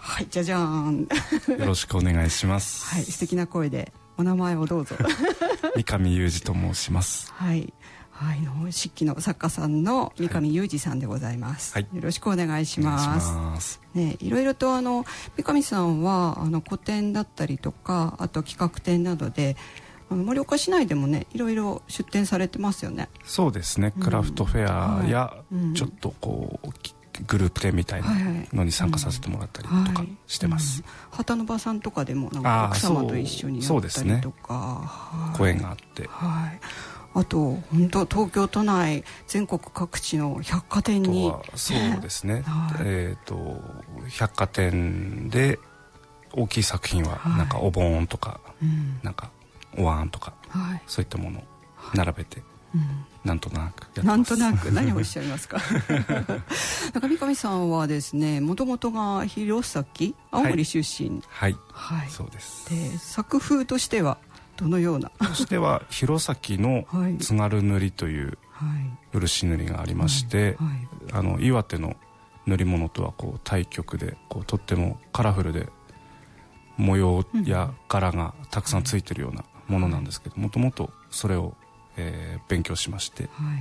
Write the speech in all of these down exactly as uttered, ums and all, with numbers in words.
はい、じゃじゃーんよろしくお願いしますはい、素敵な声でお名前をどうぞ三上裕二と申します。 はい、はい、漆器の作家さんの三上裕二さんでございます、はい、よろしくお願いします。お願いしますね。いろいろとあの三上さんはあの個展だったりとか、あと企画展などであの盛岡市内でもねいろいろ出展されてますよね。 そうですね、クラフトフェアや、うんはい、ちょっとこうグループ展みたいなのに参加させてもらったりとかしてます、はいうん、 旗の場さんとかでもなんか奥様と一緒にやったりとか、 はい、ご縁があって、 はい、あと本当東京都内全国各地の百貨店にそうですね、はい、えーと百貨店で大きい作品はなんかお盆とか、はい、なんかお椀とか、はい、そういったものを並べて、うん、なんとなくやってます。 なんとなく何をおっしゃいますかなんか三上さんはですね、もともとが弘前青森出身、 はい、はいはい、そうです。 で作風としてはどのようなとしては弘前の津軽塗という漆塗りがありまして、はいはい、あの岩手の塗り物とはこう対極でこうとってもカラフルで模様や柄がたくさんついてるようなものなんですけど、もともとそれをえー、勉強しまして、はい、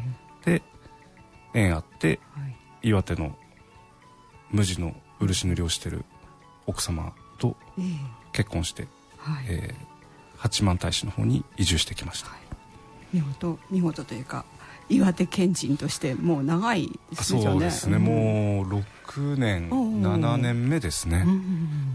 で縁あって、はい、岩手の無地の漆塗りをしてる奥様と結婚して、はいえー、八幡平市の方に移住してきました、はい、 見事見事というか岩手県人としてもう長いですよね。 そうですね、うん、もうろくねんななねんめですね、うん、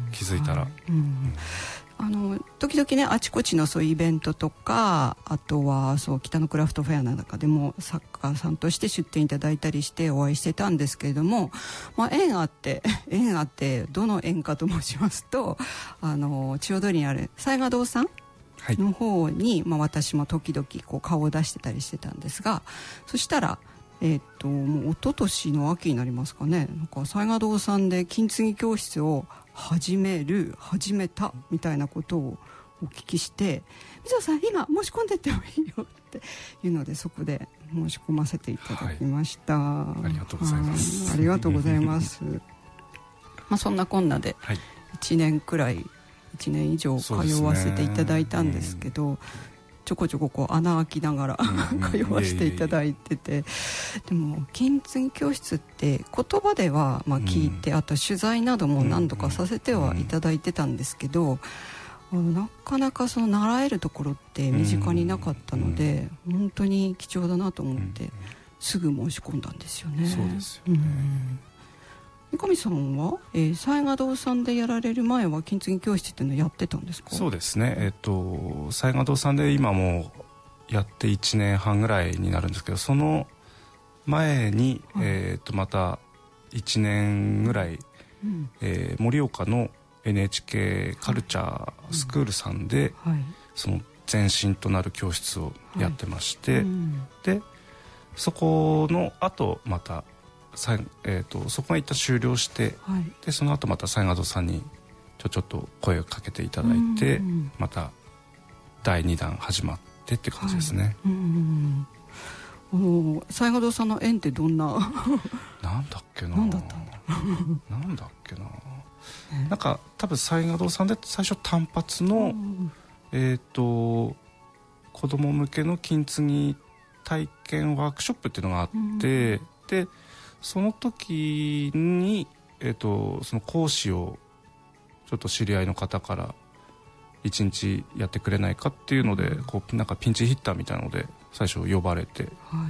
気づいたら、はいうんうんあの時々ねあちこちのそういうイベントとか、あとはそう北のクラフトフェアの中でも作家さんとして出展いただいたりしてお会いしてたんですけれども、まあ、縁あって縁あってどの縁かと申しますと、あの千代通りにある雑賀堂さんの方に、はいまあ、私も時々こう顔を出してたりしてたんですが、そしたらえー、っともう一昨年の秋になりますかね、なんか雑賀堂さんで金継ぎ教室を始める始めたみたいなことをお聞きして、水野さん今申し込んでってもいいよっていうので、そこで申し込ませていただきました、 はい、ありがとうございます。 ありがとうございますまあそんなこんなでいちねんくらいいちねん以上通わせていただいたんですけど、ちょこちょここう穴開きながら通わせていただいてて、でも金継ぎ教室って言葉ではまあ聞いて、うん、あと取材なども何度かさせてはいただいてたんですけど、うん、なかなかその習えるところって身近になかったので、うん、本当に貴重だなと思ってすぐ申し込んだんですよね。 そうですよね、うん三上さんは、えー、雑賀堂さんでやられる前は金継ぎ教室っていうのをやってたんですか？ そうですね、えっと雑賀堂さんで今もうやっていちねんはんぐらいになるんですけど、その前に、はいえー、とまたいちねんぐらい、うんえー、盛岡の エヌエイチケー カルチャースクールさんで、はいはい、その前身となる教室をやってまして、はいうん、でそこの後またさえー、とそこが一旦終了して、はい、でその後また雑賀堂さんにちょちょっと声をかけていただいて、うんうん、まただいにだん始まってっていう感じですね、はいうんうん、雑賀堂さんの縁ってどんななんだっけななんだったんだなんだっけな、えー、なんか多分雑賀堂さんで最初単発の、うん、えっ、ー、と子供向けの金継ぎ体験ワークショップっていうのがあって、うん、でその時に、えー、とその講師をちょっと知り合いの方からいちにちやってくれないかっていうので、こうなんかピンチヒッターみたいなので最初呼ばれて、はい、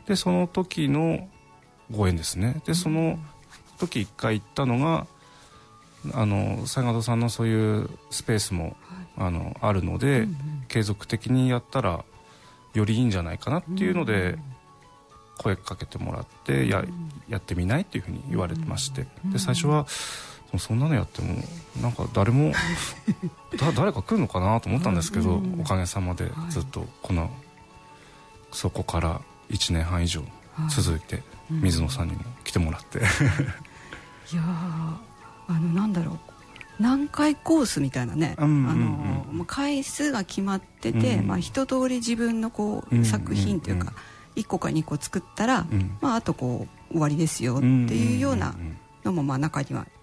でその時のご縁ですね。でその時一回行ったのがあの雑賀堂さんのそういうスペースも、はい、あのあるので、うんうん、継続的にやったらよりいいんじゃないかなっていうので、うんうん声かけてもらってや、やってみないっていうふうに言われてまして、で最初はそんなのやってもなんか誰もだ誰か来るのかなと思ったんですけど、おかげさまでずっとこのそこからいちねんはん以上続いて水野さんにも来てもらっていやあのなんだろう何回コースみたいなね、うんうんうん、あの回数が決まってて、うんまあ、一通り自分のこう作品というか、うんうんうんいっこかにこ作ったら、うんまあ、あとこう終わりですよっていうようなのもまあ中には